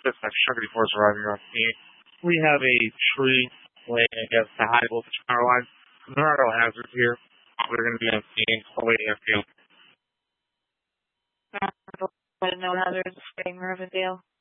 dispatch Sugar Force arriving on scene. We have a tree laying against the high voltage power line. There are no hazards here. We're going to be on scene awaiting a field. No hazards, staying Rivendell.